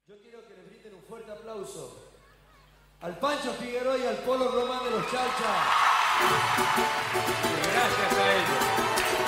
Yo quiero que le brinden un fuerte aplauso al Pancho Figueroa y al Polo Román de los Chalchas. Gracias a ellos.